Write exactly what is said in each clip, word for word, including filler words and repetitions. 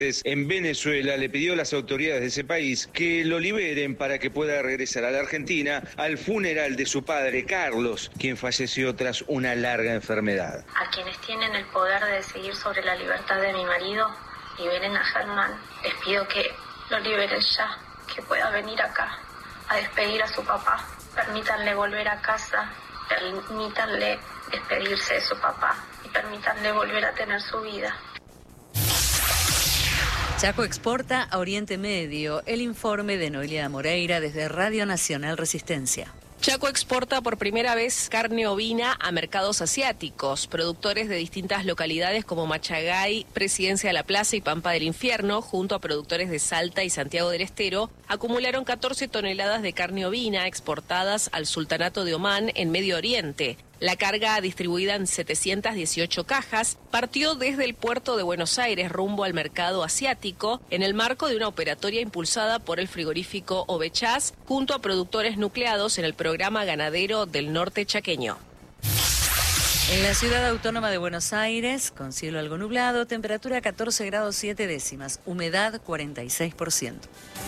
en Venezuela le pidió a las autoridades de ese país que lo liberen para que pueda regresar a la Argentina al funeral de su padre Carlos, quien falleció tras una larga enfermedad. A quienes tienen el poder de decidir sobre la libertad de mi marido, liberen a Germán. Les pido que lo liberen ya, que pueda venir acá a despedir a su papá. Permítanle volver a casa, permítanle despedirse de su papá y permítanle volver a tener su vida. Chaco exporta a Oriente Medio. El informe de Noelia Moreira desde Radio Nacional Resistencia. Chaco exporta por primera vez carne ovina a mercados asiáticos. Productores de distintas localidades como Machagay, Presidencia de la Plaza y Pampa del Infierno, junto a productores de Salta y Santiago del Estero, acumularon catorce toneladas de carne ovina exportadas al Sultanato de Omán en Medio Oriente. La carga, distribuida en setecientas dieciocho cajas, partió desde el puerto de Buenos Aires rumbo al mercado asiático en el marco de una operatoria impulsada por el frigorífico Ovechás junto a productores nucleados en el programa ganadero del norte chaqueño. En la ciudad autónoma de Buenos Aires, con cielo algo nublado, temperatura catorce grados siete décimas, humedad cuarenta y seis por ciento.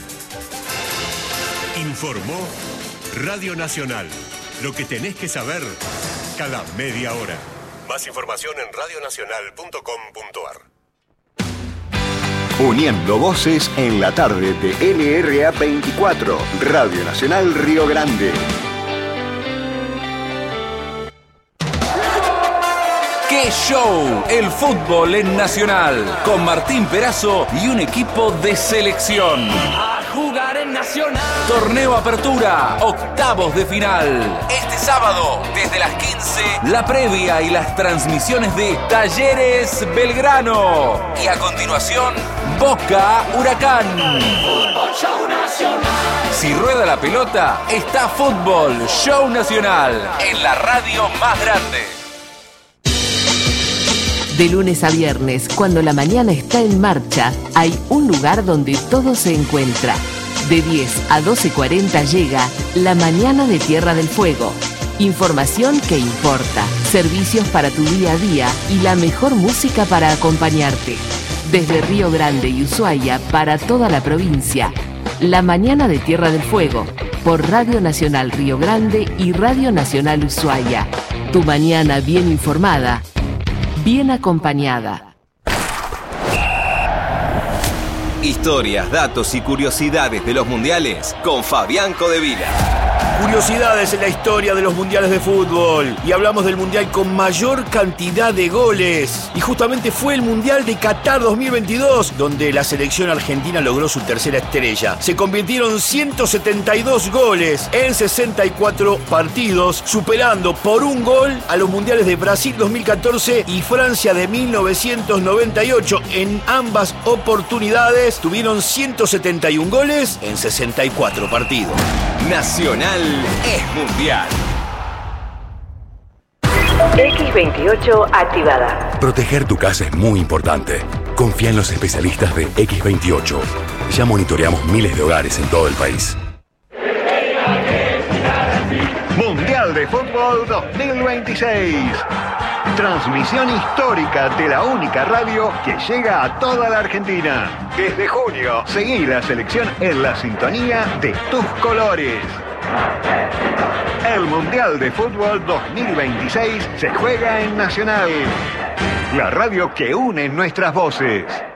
Informó Radio Nacional. Lo que tenés que saber cada media hora. Más información en radio nacional punto com punto a r. Uniendo voces en la tarde de L R A veinticuatro, Radio Nacional Río Grande. ¡Qué show! El fútbol en Nacional, con Martín Perazo y un equipo de selección. A jugar en Nacional. Torneo Apertura, octavos de final. Este sábado, desde las quince, la previa y las transmisiones de Talleres Belgrano. Y a continuación, Boca Huracán. Fútbol Show Nacional. Si rueda la pelota, está Fútbol Show Nacional, en la radio más grande. De lunes a viernes, cuando la mañana está en marcha, hay un lugar donde todo se encuentra. De diez a doce cuarenta llega La Mañana de Tierra del Fuego. Información que importa, servicios para tu día a día y la mejor música para acompañarte. Desde Río Grande y Ushuaia para toda la provincia. La Mañana de Tierra del Fuego, por Radio Nacional Río Grande y Radio Nacional Ushuaia. Tu mañana bien informada, bien acompañada. Historias, datos y curiosidades de los mundiales con Fabián Codevila. Curiosidades en la historia de los mundiales de fútbol. Y hablamos del mundial con mayor cantidad de goles. Y justamente fue el mundial de Qatar dos mil veintidós, donde la selección argentina logró su tercera estrella. Se convirtieron ciento setenta y dos goles en sesenta y cuatro partidos, superando por un gol a los mundiales de Brasil dos mil catorce y Francia de mil novecientos noventa y ocho. En ambas oportunidades tuvieron ciento setenta y un goles en sesenta y cuatro partidos. Nacional es mundial. X veintiocho activada. Proteger tu casa es muy importante. Confía en los especialistas de X veintiocho. Ya monitoreamos miles de hogares en todo el país. Mundial de Fútbol dos mil veintiséis. Transmisión histórica de la única radio que llega a toda la Argentina. Desde junio, seguí la selección en la sintonía de tus colores. El Mundial de Fútbol dos mil veintiséis se juega en Nacional, la radio que une nuestras voces.